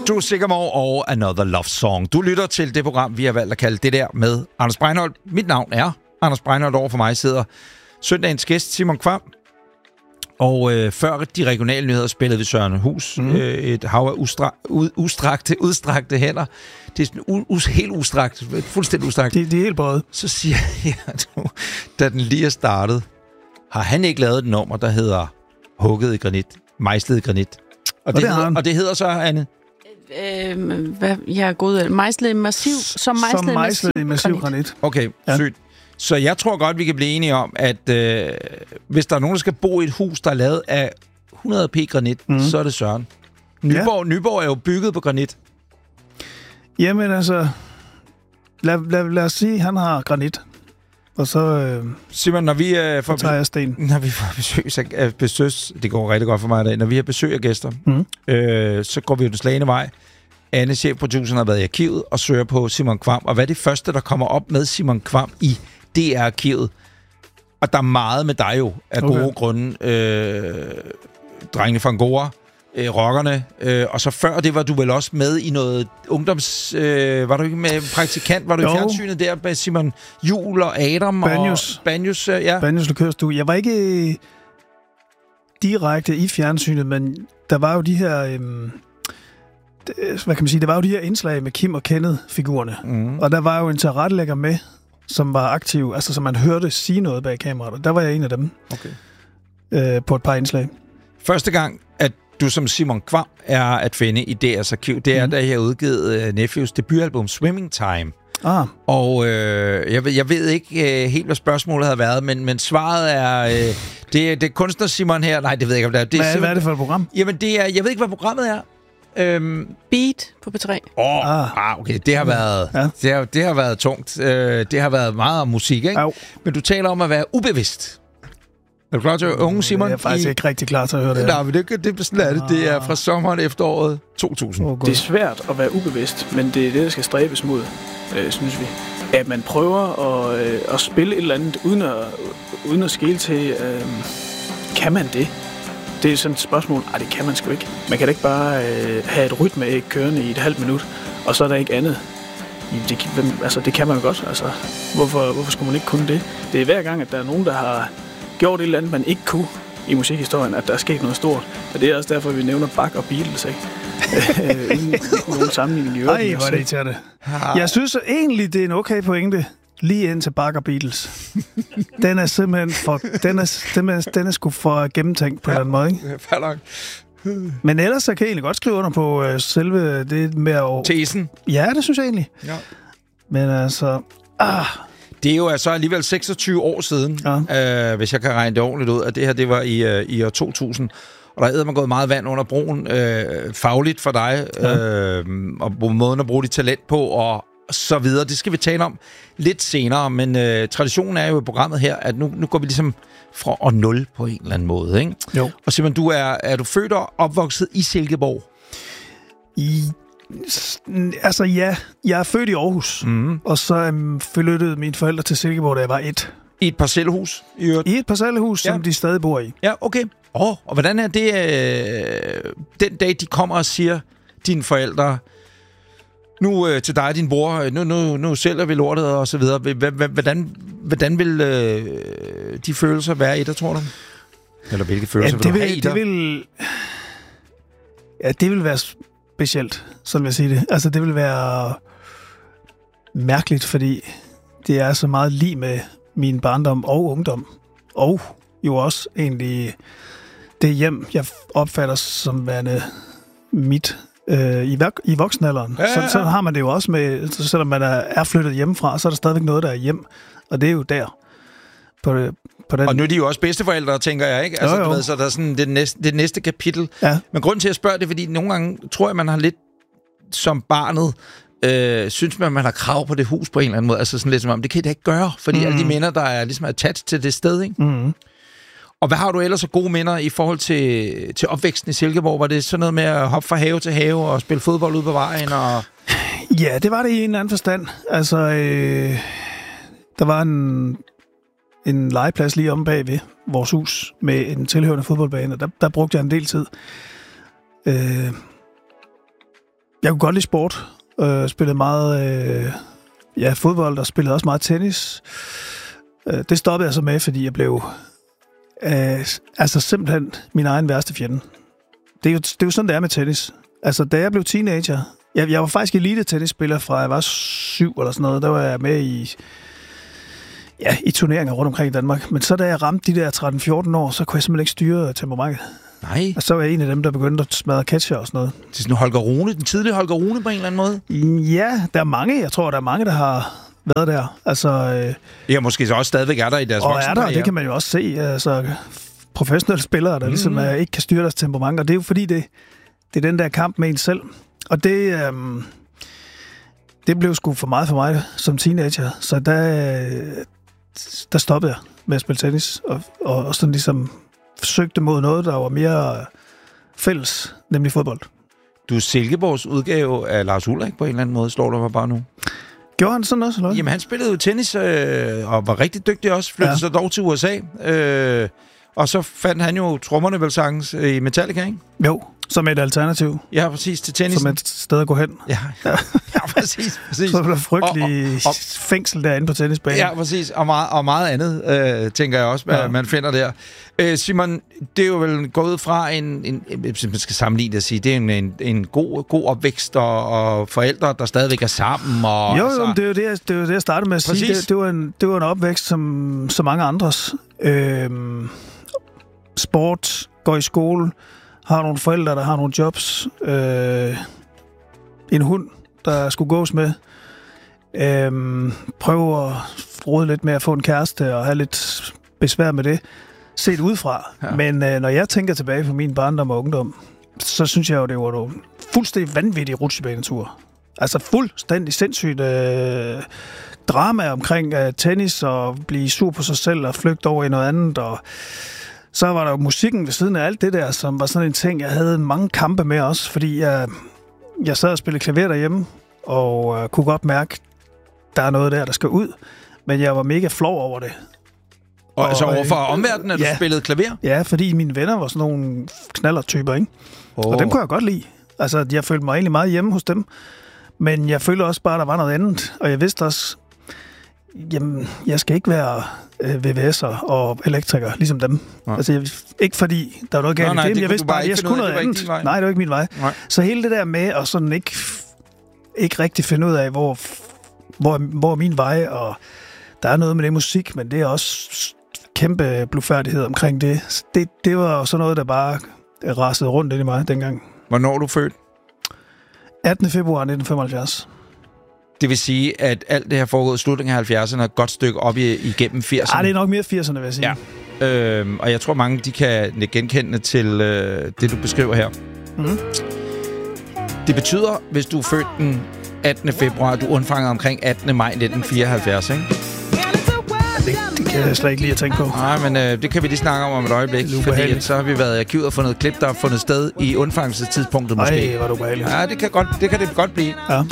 Drew Sigamore og Another Love Song. Du lytter til det program, vi har valgt at kalde Det Der med Anders Breinholt. Mit navn er Anders Breinholt. Over for mig sidder søndagens gæst, Simon Kvam. Og før de regionale nyheder spillede vi Søren Hus. Et hav af udstrakte hænder. Det er sådan helt udstrakt. Fuldstændig udstrakt. Det er helt både. Så siger jeg, da den lige er startet, har han ikke lavet et nummer, der hedder Hugget i granit, mejslet i granit. Og det hedder så, Anne? Jeg er god. Mejslet i massiv. Som mejslet i massiv granit. Okay, ja. Sygt. Så jeg tror godt, vi kan blive enige om, at hvis der er nogen, der skal bo i et hus, der er lavet af 100 p granit, så er det Søren. Nyborg er jo bygget på granit. Jamen altså, lad os sige, han har granit. Og så Simon, når vi tager jeg sten. Når vi får besøg, det går rigtig godt for mig i dag, når vi har besøg af gæster, så går vi jo den slagende vej. Anne, chefproduceren, har været i arkivet og søger på Simon Kvam. Og hvad er det første, der kommer op med Simon Kvam i DR-arkivet? Og der er meget med dig jo, af gode grunde. Drengene fra Angora, rockerne. Og så før det var du vel også med i noget ungdoms... var du ikke med praktikant? Var du i fjernsynet der med Simon Juhl og Adam? Banjos. Og Banjos, ja. Banjos Lokørstue. Jeg var ikke direkte i fjernsynet, men der var jo de her... hvad kan man sige? Der var jo de her indslag med Kim og Kenneth-figurerne. Og der var jo en tilrettelægger med, som var aktiv, altså som man hørte sige noget bag kameraet. Og der var jeg en af dem. Okay. På et par indslag. Første gang, at du som Simon Kvam er at finde i DR's arkiv, det er, da jeg har udgivet Nephews debutalbum Swimming Time. Og jeg ved ikke helt, hvad spørgsmålet havde været, men svaret er... det er kunstner Simon her. Nej, det ved jeg ikke, om det er. Hvad er det for et program? Jamen, det er... Jeg ved ikke, hvad programmet er. Beat på P3. Okay. Det har været, det har været tungt. Det har været meget musik, ikke? Men du taler om at være ubevidst. Er du klar til at høre unge Simon? Jeg er faktisk ikke rigtig klar til at høre det. Nej, men det sådan er det. Det er fra sommeren efteråret 2000. Det er svært at være ubevidst, men det er det, der skal stræbes mod, synes vi. At man prøver at spille et eller andet, uden at skele til, kan man det? Det er sådan et spørgsmål, det kan man sgu ikke. Man kan da ikke bare have et rytmeæg kørende i et halvt minut, og så er der ikke andet. Det kan man godt. Altså, hvorfor skulle man ikke kunne det? Det er hver gang, at der er nogen, der har gjort et eller andet, man ikke kunne i musikhistorien, at der er sket noget stort. Og det er også derfor, vi nævner Bach og Beatles, ikke? Uden nogen sammenligning i øvrigt. Ej, hvor er det irriterende. Jeg synes egentlig, det er en okay pointe. Lige ind til Bach og Beatles. Den er simpelthen den er sgu for gennemtænkt på den måde, ikke? Men ellers så kan jeg egentlig godt skrive under på selve det med at... Tesen? Ja, det synes jeg egentlig. Ja. Men altså... Det er jo altså alligevel 26 år siden, hvis jeg kan regne det ordentligt ud, at det her, det var i år 2000. Og der er man gået meget vand under broen, fagligt for dig, og måden at bruge dit talent på, og så videre. Det skal vi tale om lidt senere, men traditionen er jo i programmet her, at nu går vi ligesom fra år 0 på en eller anden måde, ikke? Jo. Og Simon, er du født og opvokset i Silkeborg? Altså ja, jeg er født i Aarhus, og så flyttede mine forældre til Silkeborg, da jeg var 1. I et parcelhus? I et parcelhus, som de stadig bor i. Ja, okay. Og hvordan er det, den dag, de kommer og siger, dine forældre, nu til dig og din bror, nu sælger vi lortet og så videre. Hvordan vil de følelser være i dig, tror du? Eller hvilke følelser vil du have i dig? Det vil være specielt, sådan vil jeg sige det. Altså, det vil være mærkeligt, fordi det er så meget lige med min barndom og ungdom. Og jo også egentlig det hjem, jeg opfatter som værende mit i voksenalderen. Ja. Så har man det jo også med, selvom man er flyttet hjemmefra, så er der stadigvæk noget, der er hjem. Og det er jo der. På den. Og nu er de jo også bedsteforældre, tænker jeg, ikke? Altså, jo. Du ved, så der er sådan det næste kapitel. Ja. Men grunden til at spørge det, fordi nogle gange tror jeg, man har lidt som barnet, synes man har krav på det hus på en eller anden måde. Altså sådan lidt som om, det kan det ikke gøre, fordi alle de minder, der er ligesom attached til det sted, ikke? Og hvad har du ellers så gode minder i forhold til opvæksten i Silkeborg? Var det sådan noget med at hoppe fra have til have og spille fodbold ude på vejen? Og... Ja, det var det i en anden forstand. Altså, der var en legeplads lige om bagved vores hus med en tilhørende fodboldbane, og der brugte jeg en del tid. Jeg kunne godt lide sport. Spillede meget fodbold, og spillede også meget tennis. Det stoppede jeg så med, fordi jeg blev simpelthen min egen værste fjende. Det er jo sådan, det er med tennis. Altså, da jeg blev teenager... Jeg var faktisk elite-tennisspiller fra jeg var 7 eller sådan noget. Der var jeg med i turneringer rundt omkring i Danmark. Men så da jeg ramte de der 13-14 år, så kunne jeg simpelthen ikke styre temperamentet. Nej. Og så var jeg en af dem, der begyndte at smadre catcher og sådan noget. Det er sådan Holger Rune, den tidlige Holger Rune på en eller anden måde? Ja, der er mange. Jeg tror, der er mange, der har været der. Altså, ja, måske så også stadigvæk er der i deres voksenkarriere. Og det kan man jo også se. Altså, professionelle spillere, der ligesom ikke kan styre deres temperament. Og det er jo fordi, det er den der kamp med en selv. Og det blev sgu for meget for mig som teenager. Så der stoppede jeg med at spille tennis. Og sådan ligesom forsøgte mod noget, der var mere fælles, nemlig fodbold. Du er Silkeborgs udgave af Lars Ulrik på en eller anden måde, slår du mig bare nu. Gjorde han sådan også, eller? Jamen, han spillede jo tennis og var rigtig dygtig også. Flyttede så dog til USA. Og så fandt han jo trommerne vel sangens i Metallica, ikke? Jo, som et alternativ. Ja, præcis, til tennis. Som et sted at gå hen. Ja, præcis. Så var der frygtelig fængsel derinde på tennisbanen. Ja, præcis. Og meget andet, tænker jeg også, man finder der. Simon, det er jo vel gået fra hvis man skal sammenligne det at sige, det er en god opvækst og forældre, der stadigvæk er sammen. Og, jo, det er jo det, jeg startede med at sige. Det var en opvækst som så mange andres. Sport, går i skole, har nogle forældre, der har nogle jobs, en hund, der skulle gås med, prøve at rode lidt med at få en kæreste og have lidt besvær med det, set udefra. Ja. Men når jeg tænker tilbage på min barndom og ungdom, så synes jeg jo, det var nogle fuldstændig vanvittige rutsjebaneture. Altså fuldstændig sindssygt drama omkring tennis og blive sur på sig selv og flygte over i noget andet, og så var der jo musikken ved siden af alt det der, som var sådan en ting, jeg havde mange kampe med også, fordi jeg sad og spillede klaver derhjemme, og kunne godt mærke, der er noget der skal ud, men jeg var mega flov over det. Og altså overfor omverdenen, at du spillede klaver? Ja, fordi mine venner var sådan nogle knallertyper, ikke? Og dem kunne jeg godt lide. Altså, jeg følte mig egentlig meget hjemme hos dem, men jeg følte også bare, at der var noget andet, og jeg vidste også, jamen, jeg skal ikke være VVS'er og elektriker, ligesom dem. Ja. Altså, ikke fordi der var noget galt i det, men jeg vidste bare, at jeg skulle noget andet. Nej, det var ikke min vej. Nej. Så hele det der med at sådan ikke rigtig finde ud af, hvor er min vej, og der er noget med det musik, men det er også kæmpe blufærdighed omkring det. Det var sådan noget, der bare rasede rundt ind i mig dengang. Hvornår er du født? 18. februar 1975. Det vil sige, at alt det her foregået i slutningen af 70'erne er et godt stykke op igennem 80'erne. Det er nok mere 80'erne, vil jeg sige. Ja. Og jeg tror, mange de kan genkende til det, du beskriver her. Mm-hmm. Det betyder, hvis du er født den 18. februar, du er undfanget omkring 18. maj 1974, ikke? Det kan jeg slet ikke lige at tænke på. Nej, men det kan vi lige snakke om et øjeblik, fordi så har vi været i arkivet og fundet et klip, der har fundet sted i undfangelsestidspunktet måske. Ej, hvor du behageligt. Ja, det kan det godt blive. Ja.